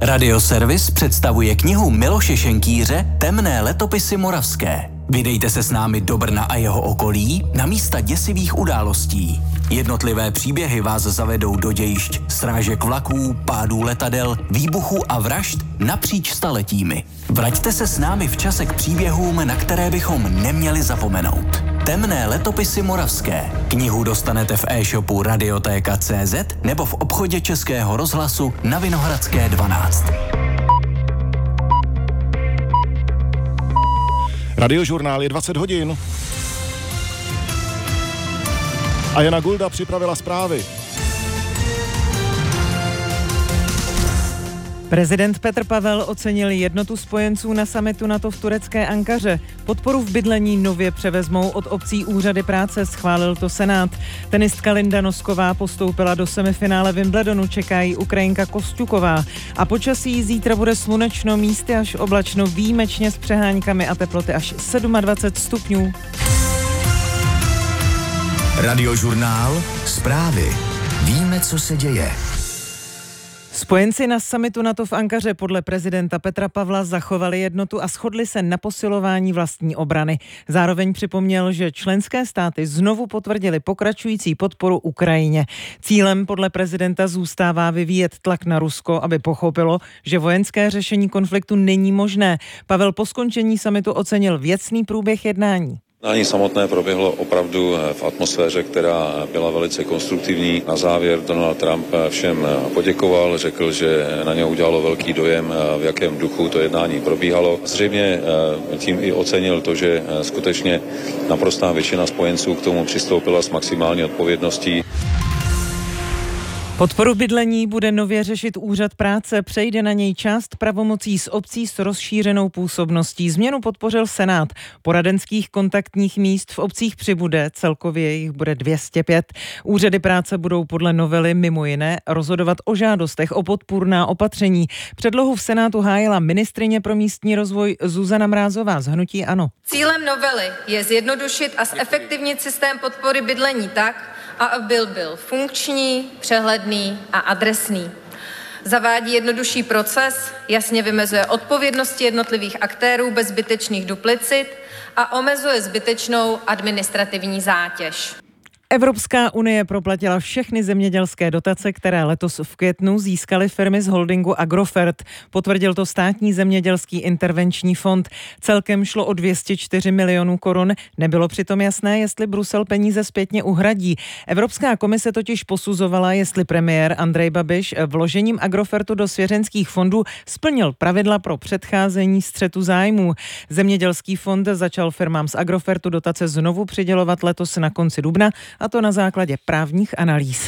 Radioservis představuje knihu Miloše Šenkýře Temné letopisy moravské. Vydejte se s námi do Brna a jeho okolí na místa děsivých událostí. Jednotlivé příběhy vás zavedou do dějišť srážek vlaků, pádů letadel, výbuchů a vražd napříč staletími. Vraťte se s námi v čase k příběhům, na které bychom neměli zapomenout. Temné letopisy moravské. Knihu dostanete v e-shopu Radiotéka.cz nebo v obchodě Českého rozhlasu na Vinohradské 12. Radiožurnál je 20 hodin. A Jana Gulda připravila zprávy. Prezident Petr Pavel ocenil jednotu spojenců na summitu NATO v turecké Ankaře. Podporu v bydlení nově převezmou od obcí úřady práce, schválil to Senát. Tenistka Linda Nosková postoupila do semifinále Wimbledonu, čeká jí Ukrajinka Kosťuková. A počasí zítra bude slunečno, místy až oblačno, výjimečně s přeháňkami a teploty až 27 stupňů. Radiožurnál, zprávy. Víme, co se děje. Spojenci na summitu NATO v Ankaře podle prezidenta Petra Pavla zachovali jednotu a shodli se na posilování vlastní obrany. Zároveň připomněl, že členské státy znovu potvrdili pokračující podporu Ukrajině. Cílem podle prezidenta zůstává vyvíjet tlak na Rusko, aby pochopilo, že vojenské řešení konfliktu není možné. Pavel po skončení summitu ocenil věcný průběh jednání. Jednání samotné proběhlo opravdu v atmosféře, která byla velice konstruktivní. Na závěr Donald Trump všem poděkoval, řekl, že na něj udělalo velký dojem, v jakém duchu to jednání probíhalo. Zřejmě tím i ocenil to, že skutečně naprostá většina spojenců k tomu přistoupila s maximální odpovědností. Podporu bydlení bude nově řešit úřad práce, přejde na něj část pravomocí z obcí s rozšířenou působností. Změnu podpořil Senát. Poradenských kontaktních míst v obcích přibude, celkově jich bude 205. Úřady práce budou podle novely mimo jiné rozhodovat o žádostech o podpůrná opatření. Předlohu v Senátu hájila ministryně pro místní rozvoj Zuzana Mrázová z hnutí ANO. Cílem novely je zjednodušit a zefektivnit systém podpory bydlení tak, aby byl funkční, přehledný a adresný. Zavádí jednodušší proces, jasně vymezuje odpovědnosti jednotlivých aktérů bez zbytečných duplicit a omezuje zbytečnou administrativní zátěž. Evropská unie proplatila všechny zemědělské dotace, které letos v květnu získaly firmy z holdingu Agrofert. Potvrdil to státní zemědělský intervenční fond. Celkem šlo o 204 milionů korun. Nebylo přitom jasné, jestli Brusel peníze zpětně uhradí. Evropská komise totiž posuzovala, jestli premiér Andrej Babiš vložením Agrofertu do svěřenských fondů splnil pravidla pro předcházení střetu zájmů. Zemědělský fond začal firmám z Agrofertu dotace znovu přidělovat letos na konci dubna, a to na základě právních analýz.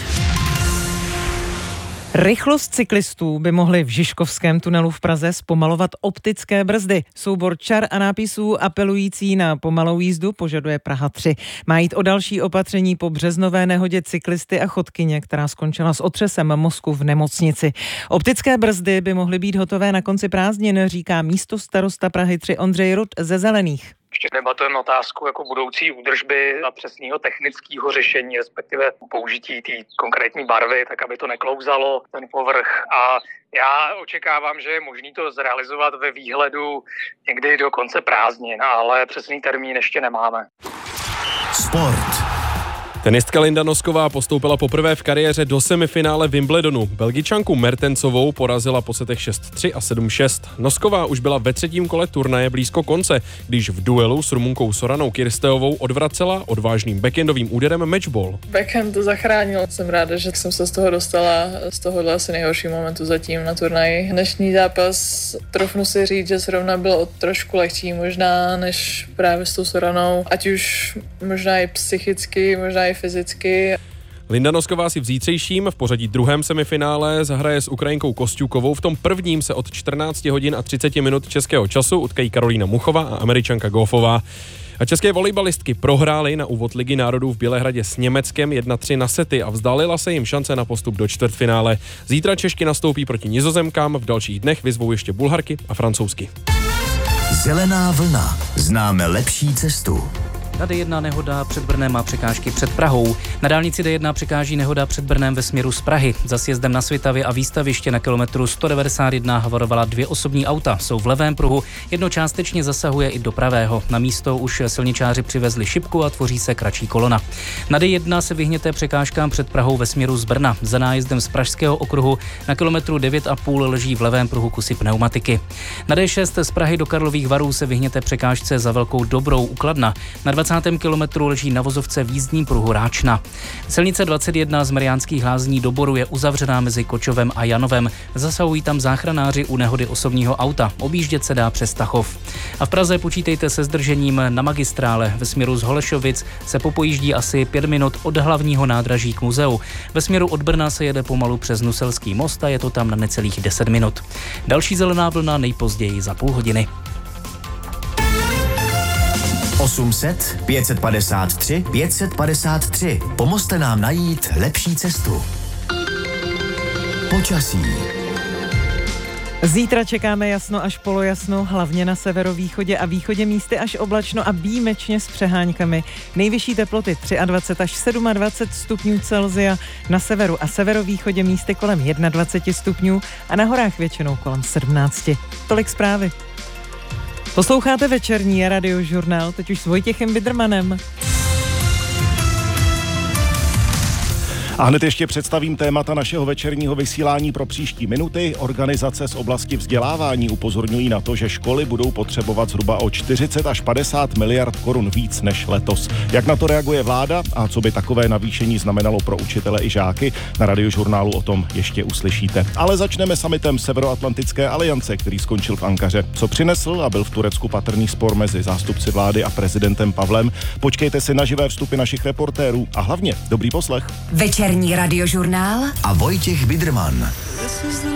Rychlost cyklistů by mohly v Žižkovském tunelu v Praze zpomalovat optické brzdy. Soubor čar a nápisů apelující na pomalou jízdu požaduje Praha 3. Má jít o další opatření po březnové nehodě cyklisty a chodkyně, která skončila s otřesem mozku v nemocnici. Optické brzdy by mohly být hotové na konci prázdnin, říká místostarosta Prahy 3 Ondřej Rud ze Zelených. Ještě debatujeme otázku jako budoucí údržby a přesného technického řešení, respektive použití té konkrétní barvy, tak aby to neklouzalo ten povrch. A já očekávám, že je možné to zrealizovat ve výhledu někdy do konce prázdnin, ale přesný termín ještě nemáme. Sport. Tenistka Linda Nosková postoupila poprvé v kariéře do semifinále Wimbledonu. Belgičanku Mertensovou porazila po setech 6-3 a 7-6. Nosková už byla ve třetím kole turnaje blízko konce, když v duelu s Rumunkou Soranou Kirsteovou odvracela odvážným backendovým úderem matchball. Backhand to zachránil. Jsem ráda, že jsem se z toho dostala z tohohle asi nejhoršího momentu zatím na turnaji. Dnešní zápas, trofnu si říct, že zrovna byl trošku lehčí možná než právě s tou Soranou. Ať už možná i psychicky, možná i fyzicky. Linda Nosková si v zítřejším v pořadí druhém semifinále zahraje s Ukrajinkou Kosťukovou. V tom prvním se od 14 hodin a 30 minut českého času utkají Karolína Muchová a Američanka Goffová. A české volejbalistky prohrály na úvod Ligy národů v Bělehradě s Německem 1-3 na sety a vzdálila se jim šance na postup do čtvrtfinále. Zítra Češky nastoupí proti Nizozemkám, v dalších dnech vyzvou ještě Bulharky a Francouzsky. Zelená vlna. Známe lepší cestu. Na D1 nehoda před Brnem a překážky před Prahou. Na dálnici D1 překáží nehoda před Brnem ve směru z Prahy. Za sjezdem na Svitavě a výstaviště na kilometru 191 havarovala 2 osobní auta. Jsou v levém pruhu, jedno částečně zasahuje i do pravého. Na místo už silničáři přivezli šipku a tvoří se kratší kolona. Na D1 se vyhněte překážkám před Prahou ve směru z Brna. Za nájezdem z Pražského okruhu na kilometru 9,5 leží v levém pruhu kusy pneumatiky. Na D6 z Prahy do Karlových Varů se vyhněte překážce za Velkou Dobrou u Kladna. Na 20. kilometru leží na vozovce v jízdním pruhu Ráčna. Silnice 21 z Mariánských Lázní do Boru je uzavřená mezi Kočovem a Janovem. Zasahují tam záchranáři u nehody osobního auta. Objíždět se dá přes Tachov. A v Praze počítejte se zdržením na magistrále. Ve směru z Holešovic se popojíždí asi 5 minut od hlavního nádraží k muzeu. Ve směru od Brna se jede pomalu přes Nuselský most a je to tam na necelých 10 minut. Další zelená vlna nejpozději za půl hodiny. 800 553 553. Pomozte nám najít lepší cestu. Počasí. Zítra čekáme jasno až polojasno, hlavně na severovýchodě a východě místy až oblačno a výjimečně s přeháňkami. Nejvyšší teploty 23 až 27 stupňů Celsia, na severu a severovýchodě místy kolem 21 stupňů a na horách většinou kolem 17. Tolik zprávy. Posloucháte večerní Radiožurnál, teď už s Vojtěchem Bidermanem. A hned ještě představím témata našeho večerního vysílání pro příští minuty. Organizace z oblasti vzdělávání upozorňují na to, že školy budou potřebovat zhruba o 40 až 50 miliard korun víc než letos. Jak na to reaguje vláda a co by takové navýšení znamenalo pro učitele i žáky, na Radiožurnálu o tom ještě uslyšíte. Ale začneme summitem Severoatlantické aliance, který skončil v Ankaře. Co přinesl a byl v Turecku patrný spor mezi zástupci vlády a prezidentem Pavlem? Počkejte si na živé vstupy našich reportérů a hlavně dobrý poslech. Večerní Radiožurnál a Vojtěch Biderman.